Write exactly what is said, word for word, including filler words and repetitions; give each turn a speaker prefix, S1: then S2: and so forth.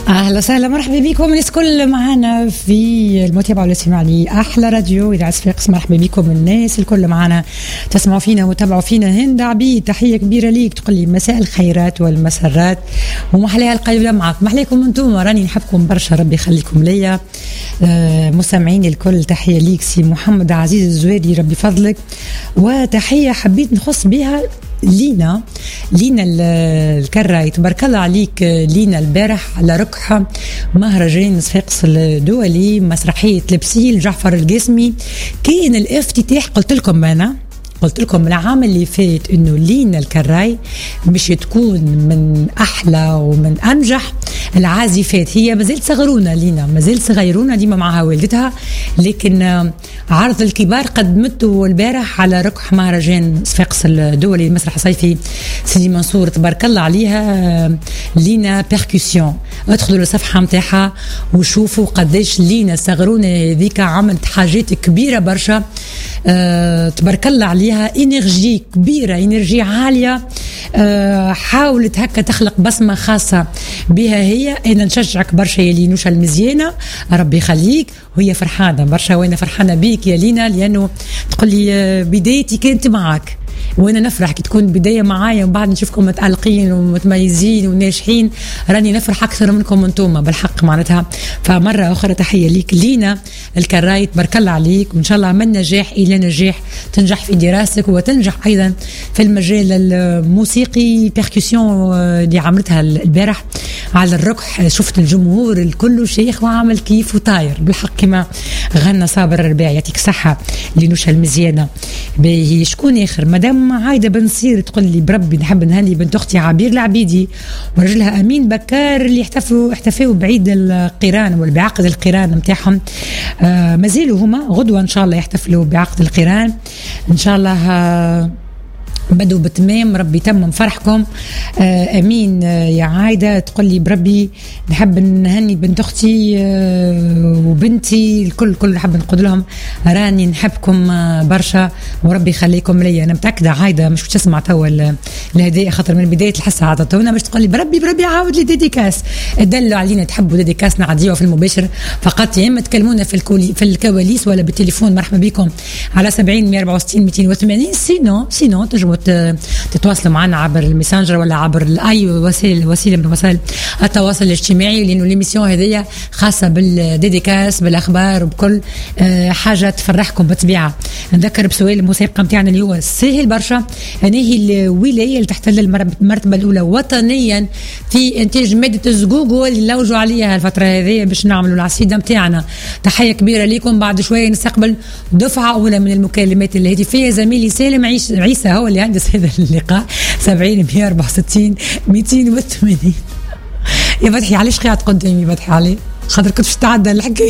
S1: اهلا وسهلا مرحبا بكم الناس الكل معنا في المتابعه والاستماع لاحلى راديو اذاعه صفاقس. مرحبا بكم الناس الكل معنا تسمعوا فينا وتابعوا فينا. هند عبيد تحيه كبيره ليك، تقول لي مساء الخيرات والمسرات ومحليها القيلوله معك. محليكم انتم، راني نحبكم برشا، ربي يخليكم ليا. آه مستمعين الكل تحيه ليك سي محمد عزيز الزويدي، ربي فضلك. وتحيه حبيت نخص بها لينا لينا الكراي، تبارك الله عليك لينا. البارح على ركحة مهرجان صفاقس الدولي مسرحية لبسيل جعفر القاسمي كان الافتتاح. قلت لكم أنا قلت لكم العام اللي فات انه لينا الكراي مش تكون من احلى ومن انجح العازفات. هي مازالت صغيرونه، لينا مازالت صغيرونه ديما معها والدتها، لكن عرض الكبار قدمته البارح على ركح مهرجان صفاقس الدولي المسرح الصيفي سيدي منصور، تبارك الله عليها. لينا بيركوسيون، ادخلوا للصفحه نتاعها وشوفوا قداش لينا صغرونه هذيك عملت حاجات كبيره برشا. أه تبارك الله عليها، انرجي كبيره، انرجي عاليه. أه حاولت هكا تخلق بصمه خاصه بها هي. انا نشجعك برشا يا لينوشا المزيانه، ربي يخليك. وهي فرحانه برشا وانا فرحانه بيك يا لينا، لانه تقول لي بدايتي كانت معك وانا نفرح كي تكون بدايه معايا ومن بعد نشوفكم متالقين ومتميزين وناجحين، راني نفرح اكثر منكم انتم بالحق معناتها. فمره اخرى تحيه ليك لينا الكراي، تبارك الله عليك، وان شاء الله من نجاح الى نجاح تنجح في دراستك وتنجح ايضا في المجال الموسيقي. بيركوسيون اللي عملتها البارح على الركح، شفت الجمهور الكل شيخ وعمل كيف وطاير بالحق كما غنى صابر الرباعي، يعطيك صحه لينوشا المزيانه. باهي شكون اخر؟ مدام عايده بن صير تقول لي بربي نحب نهني بنت اختي عبير العبيدي ورجلها امين بكار اللي احتفلوا احتفلوا بعيد القيران والبعقد القيران نتاعهم. آه مازالوا هما غدوه ان شاء الله يحتفلوا بعقد القيران ان شاء الله. آه بدوا بتمام، ربي يتمم فرحكم. آه امين. آه يا عايده تقول لي بربي نحب نهني بنت اختي آه وبنتي الكل الكل نحب نقول لهم راني نحبكم آه برشا وربي يخليكم ليا. انا متاكده عايده مش تسمع توا الهدايا خاطر من بدايه الحصه عطتونا باش تقول لي بربي بربي عاود لي ديديكاس. دلوا علينا تحبوا ديديكاس نعديوها في المباشر فقط، يا اما تكلمونا في الكولي في الكواليس ولا بالتليفون. مرحبا بكم على سبعين مية وأربعة وستين مئتين وثمانين. سينو سينو تجمعوا تتواصلوا معنا عبر الميسنجر ولا عبر اي وسيله وسيله من وسائل التواصل الاجتماعي، لانه ليميسيون هذيا خاصه بالديديكاس بالاخبار وبكل حاجه تفرحكم بالطبيعه. نذكر بسؤال المسابقه نتاعنا اللي هو سهل برشا، انا هي الولايه اللي تحتل المرتبه الاولى وطنيا في انتاج ماده الزقوق اللي لوجوا عليها الفتره هذه باش نعملوا العصيده نتاعنا. تحيه كبيره لكم. بعد شويه نستقبل دفعه اولى من المكالمات الهاتفيه. زميلي سالم عيسى هو اللي عندس هذا اللقاء. سبعين مية وأربعة وستين مئتين وثمانين. يا فتحي علاش قاعد قدامي فتحي علي خاطر كنت باش تعدى الحكايه